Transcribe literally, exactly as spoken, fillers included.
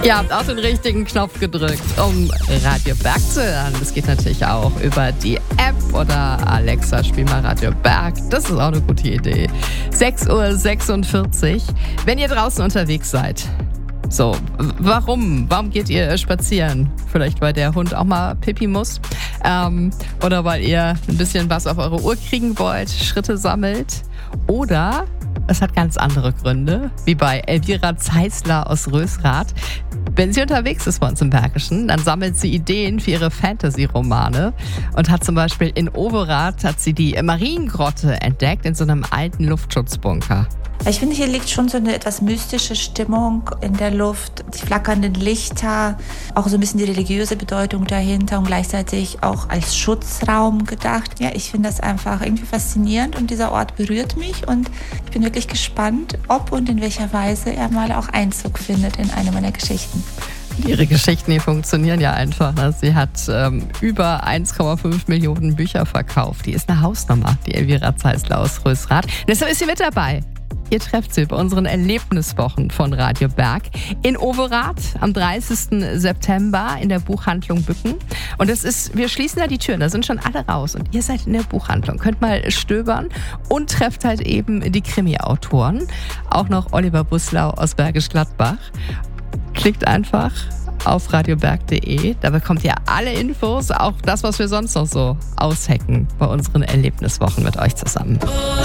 Ihr habt auch den richtigen Knopf gedrückt, um Radio Berg zu hören. Das geht natürlich auch über die App oder Alexa, spiel mal Radio Berg. Das ist auch eine gute Idee. sechs Uhr sechsundvierzig. Wenn ihr draußen unterwegs seid, so, warum? Warum geht ihr spazieren? Vielleicht, weil der Hund auch mal pipi muss. Ähm, oder weil ihr ein bisschen was auf eure Uhr kriegen wollt, Schritte sammelt. Oder es hat ganz andere Gründe, wie bei Elvira Zeisler aus Rösrath. Wenn sie unterwegs ist bei uns im Bergischen, dann sammelt sie Ideen für ihre Fantasy-Romane und hat zum Beispiel in Overath hat sie die Mariengrotte entdeckt in so einem alten Luftschutzbunker. Ich finde, hier liegt schon so eine etwas mystische Stimmung in der Luft, die flackernden Lichter, auch so ein bisschen die religiöse Bedeutung dahinter und gleichzeitig auch als Schutzraum gedacht. Ja, ich finde das einfach irgendwie faszinierend und dieser Ort berührt mich und ich bin wirklich gespannt, ob und in welcher Weise er mal auch Einzug findet in eine meiner Geschichten. Ihre Geschichten, die funktionieren ja einfach. Ne? Sie hat ähm, über eins Komma fünf Millionen Bücher verkauft. Die ist eine Hausnummer, die Elvira Zeisler aus Rösrath. Deshalb ist sie mit dabei. Ihr trefft sie bei unseren Erlebniswochen von Radio Berg in Overath am dreißigsten September in der Buchhandlung Bücken. Und das ist, wir schließen da die Türen, da sind schon alle raus und ihr seid in der Buchhandlung. Könnt mal stöbern und trefft halt eben die Krimi-Autoren. Auch noch Oliver Buslau aus Bergisch Gladbach. Klickt einfach auf radioberg punkt de, da bekommt ihr alle Infos, auch das, was wir sonst noch so aushacken bei unseren Erlebniswochen mit euch zusammen.